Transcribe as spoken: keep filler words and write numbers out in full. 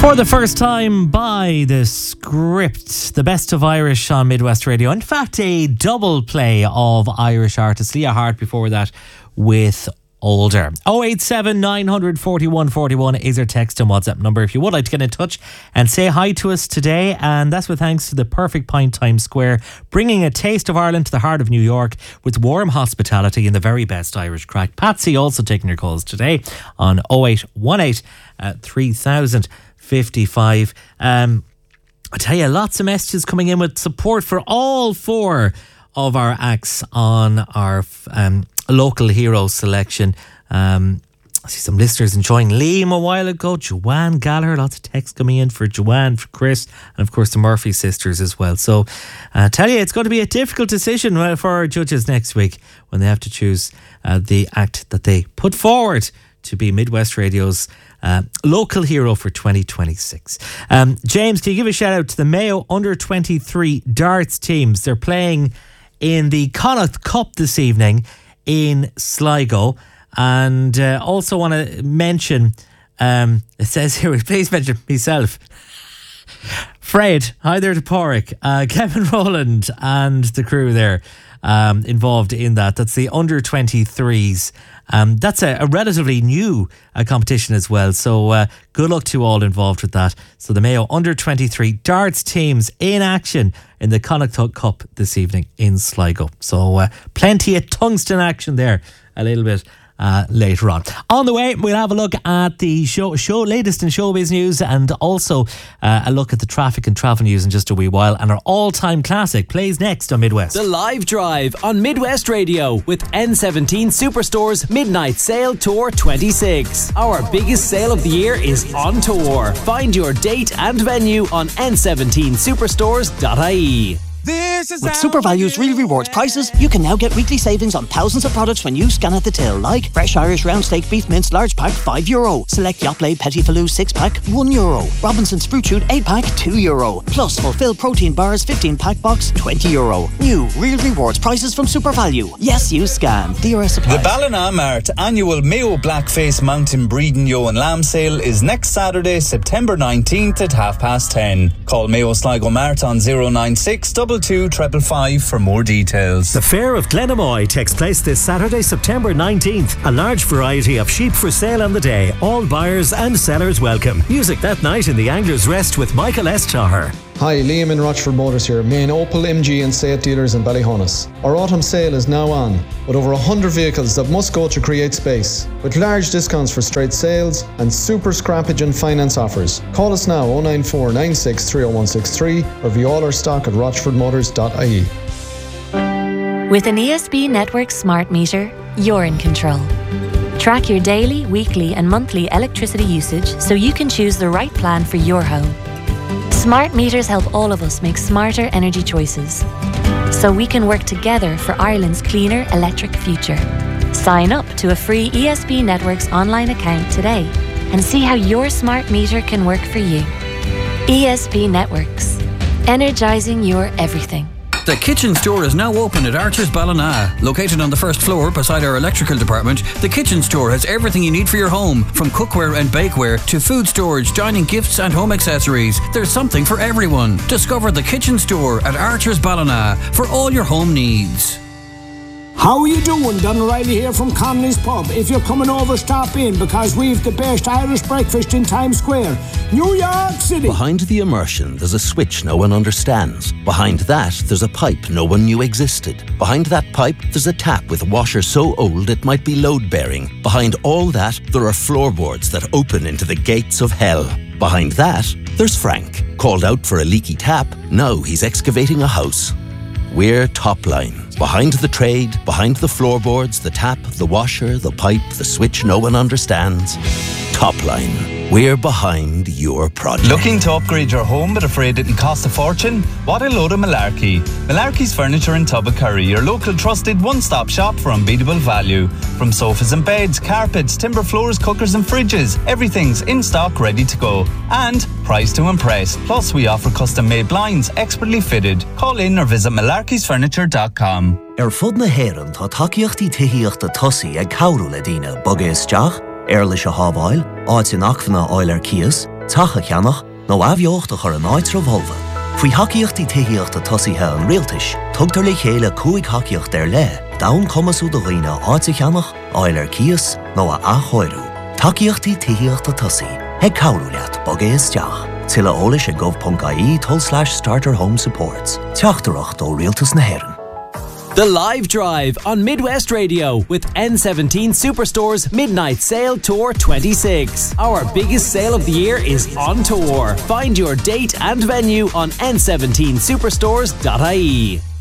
For the first time by the script, the best of Irish on Midwest Radio. In fact, a double play of Irish artists. Leah Hart before that with Older. oh eight seven, nine four one, four one is our text and WhatsApp number if you would like to get in touch and say hi to us today. And that's with thanks to the Perfect Pint Times Square, bringing a taste of Ireland to the heart of New York with warm hospitality and the very best Irish crack. Patsy also taking your calls today on oh eight one eight, three thousand fifty-five. Um, I tell you, lots of messages coming in with support for all four of our acts on our um, local hero selection. Um, I see some listeners enjoying Liam a while ago. Joanne Gallagher, lots of texts coming in for Joanne, for Chris, and of course the Murphy sisters as well. So I uh, tell you, it's going to be a difficult decision for our judges next week when they have to choose uh, the act that they put forward to be Midwest Radio's uh, local hero for twenty twenty-six. Um, James, can you give a shout out to the Mayo under twenty-three darts teams? They're playing in the Connacht Cup this evening in Sligo. And uh, also want to mention, um, it says here, please mention myself, Fred, hi there to Porrick, uh, Kevin Rowland and the crew there um, involved in that. That's the under twenty-threes. Um, that's a, a relatively new uh, competition as well. So uh, good luck to all involved with that. So the Mayo under twenty-three darts teams in action in the Connacht Cup this evening in Sligo. So uh, plenty of tungsten action there a little bit Uh, later on. On the way, we'll have a look at the show, show latest in showbiz news, and also uh, a look at the traffic and travel news in just a wee while. And our all-time classic plays next on Midwest. The Live Drive on Midwest Radio with N seventeen Superstore's Midnight Sale Tour twenty-six. Our biggest sale of the year is on tour. Find your date and venue on n seventeen superstores dot I E. With SuperValue's Real Rewards prices, you can now get weekly savings on thousands of products when you scan at the till, like Fresh Irish Round Steak Beef Mince Large Pack, five euro. Select Yoplait Petit Falou six Pack, one euro. Robinson's Fruit Shoot eight Pack, two euro. Plus Fulfill Protein Bars fifteen Pack Box, twenty euro. New Real Rewards prices from SuperValue. Yes, you scan. D R S applies. The Ballina Mart annual Mayo Blackface Mountain Breeding Yo and Lamb sale is next Saturday, September nineteenth at half past ten. Call Mayo Sligo Mart on zero nine six two two five five for more details. The Fair of Glenamoy takes place this Saturday, September nineteenth. A large variety of sheep for sale on the day. All buyers and sellers welcome. Music that night in the Anglers Rest with Michael S. Taher. Hi, Liam in Rochford Motors here, main Opel, M G and Seat dealers in Ballyhonus. Our autumn sale is now on, with over one hundred vehicles that must go to create space, with large discounts for straight sales and super scrappage and finance offers. Call us now oh nine four nine six three oh one six three or view all our stock at rochford motors dot I E. With an E S B Network smart meter, you're in control. Track your daily, weekly and monthly electricity usage so you can choose the right plan for your home. Smart meters help all of us make smarter energy choices, so we can work together for Ireland's cleaner electric future. Sign up to a free E S B Networks online account today and see how your smart meter can work for you. E S B Networks, energising your everything. The Kitchen Store is now open at Archer's Ballina. Located on the first floor beside our electrical department, the Kitchen Store has everything you need for your home, from cookware and bakeware to food storage, dining gifts and home accessories. There's something for everyone. Discover the Kitchen Store at Archer's Ballina for all your home needs. How are you doing? Don O'Reilly here from Connolly's Pub. If you're coming over, stop in, because we've the best Irish breakfast in Times Square, New York City. Behind the immersion, there's a switch no one understands. Behind that, there's a pipe no one knew existed. Behind that pipe, there's a tap with a washer so old it might be load-bearing. Behind all that, there are floorboards that open into the gates of hell. Behind that, there's Frank. Called out for a leaky tap, now he's excavating a house. We're Topline. Behind the trade, behind the floorboards, the tap, the washer, the pipe, the switch no one understands. Topline. We're behind your project. Looking to upgrade your home but afraid it can cost a fortune? What a load of malarkey. Malarkey's Furniture in Tubbercurry, your local trusted one-stop shop for unbeatable value. From sofas and beds, carpets, timber floors, cookers and fridges, everything's in stock ready to go. And priced to impress. Plus we offer custom-made blinds, expertly fitted. Call in or visit malarkeys furniture dot com. Er fud na héireann tá takeíochtaí tithiíochta tosaí ag cabhrú le daoine bogéis teach, airlis a hábháil, áit in achmhanna áil ar cias, tacha cheannach nó abheocht a chur an áit revolva. Fui haciíochtaí tithiíochta tosaithe an rialtais, tugtar le chéile cúig haciíocht ar le, dawn comasú do roine áit a cheannach, áil ar cias nó a achóirú. Taciíochtaí tithiíochta tosaí, heag cabhrú leat boga isteach. Tilla ólis at gov.ie toll slash starter home supports. Teachtarach do Rialtas na Héireann. The Live Drive on Midwest Radio with N seventeen Superstore's Midnight Sale Tour twenty-six. Our biggest sale of the year is on tour. Find your date and venue on n seventeen superstores dot I E.